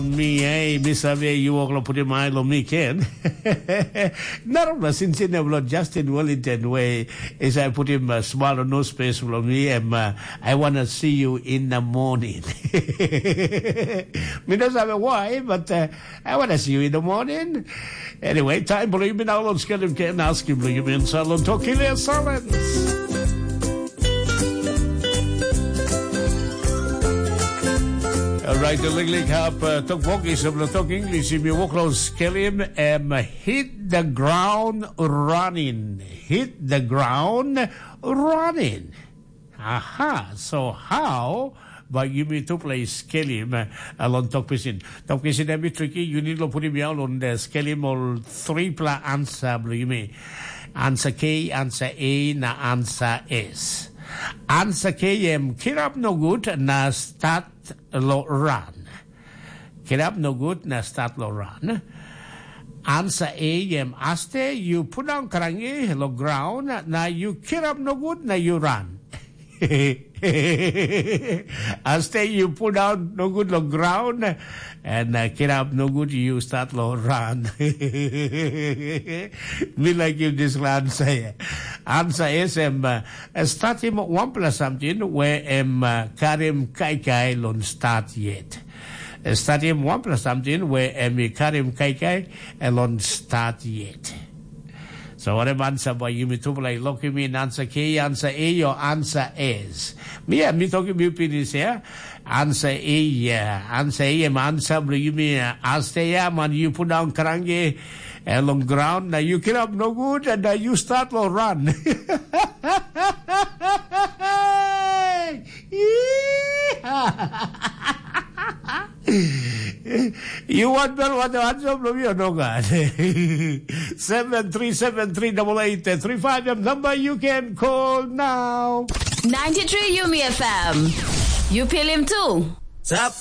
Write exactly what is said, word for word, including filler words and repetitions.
Mi ay misabi yuwak lo puti mai lo mi ken. Naram na since never Justin Wellington way is I put him a small no space lo me and uh, I wanna see you in the morning. Me don't know why, but uh, I wanna see you in the morning. Anyway, time believe me now on schedule can ask him believe me in salon talking their silence. Right, the Ling Hap talk Portuguese of the talk English. If you walk close, Kelly, um, hit the ground running. Hit the ground running. Aha. So how? But you need to play Skelly along talk pisin. Talk pisin a bit tricky. You need to put him on the Skelly all three pla answer. Believe me. Answer K, answer A, na answer S. Answer K M kirap no good na start lo run. Kirap no good na start lo run. Answer A M aste you put down karangi lo ground na you kirap no good na you run. Aste you put down no good lo ground and uh, kirap no good you start lo run. Me like you this answer. Answer is um, uh, start him one plus something where um, uh, Karim Kai Kai don't start yet. Uh, start him one plus something where um, Karim Kai Kai don't start yet. So what am answer by you me to play look at me in answer K, answer A, your answer is. Me me talking about penis here. Answer A, yeah. Answer A, am answer you me ask yeah man you put down karangi along ground now you get up no good and uh, you start to run. You want to what the answer from you no God. Seven three seven three double eight three five number you can call now. Ninety three Yumi F M. You pay him too.